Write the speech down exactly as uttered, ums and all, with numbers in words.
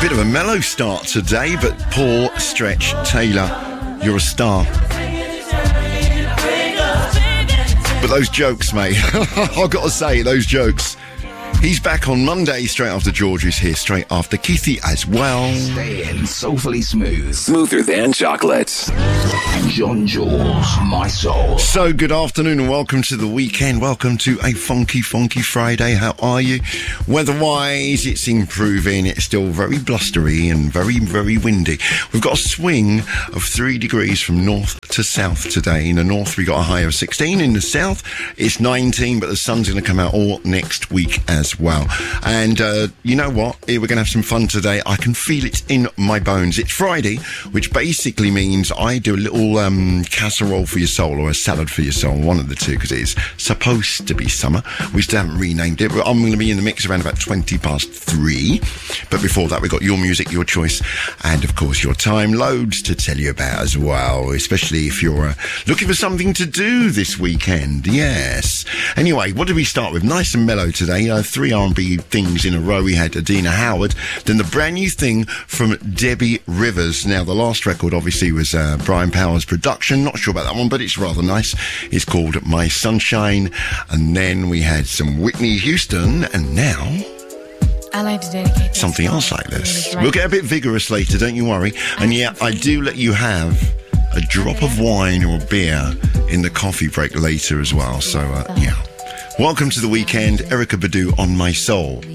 Bit of a mellow start today, but Paul Stretch Taylor, you're a star. But those jokes, mate, I've got to say, those jokes. He's back on Monday, straight after George is here, straight after Keithy as well. Staying soulfully smooth. Smoother than chocolates. John Jules, My Soul. So, good afternoon and welcome to the weekend. Welcome to a funky, funky Friday. How are you? Weather-wise, it's improving. It's still very blustery and very, very windy. We've got a swing of three degrees from north to south today. In the north, we got a high of sixteen. In the south, it's nineteen, but the sun's going to come out all next week as well. And uh, you know what? We're going to have some fun today. I can feel it in my bones. It's Friday, which basically means I do a little um, casserole for your soul or a salad for your soul, one of the two, because it is supposed to be summer. We still haven't renamed it, but I'm going to be in the mix around about twenty past three. But before that, we've got your music, your choice, and of course your time. Loads to tell you about as well, especially if you're uh, looking for something to do this weekend. Yes. Anyway, what did we start with? Nice and mellow today. Uh, three R and B things in a row. We had Adina Howard, then the brand new thing from Debbie Rivers. Now, the last record obviously was uh, Brian Powers' production. Not sure about that one, but it's rather nice. It's called My Sunshine. And then we had some Whitney Houston, and now I like to dedicate something else like this. We'll get a bit vigorous later, don't you worry. And yeah, I do let you have a drop of wine or beer in the coffee break later as well. So, uh, yeah. Welcome to the weekend. Erykah Badu on My Soul.